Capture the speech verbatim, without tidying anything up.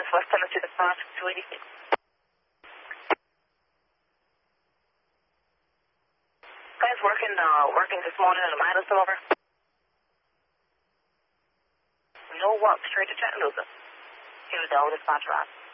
West Tennessee to five two eighty-six. Guys working, uh, working this morning in the Midas over. No walk straight to Chattanooga. He was the oldest spot drop.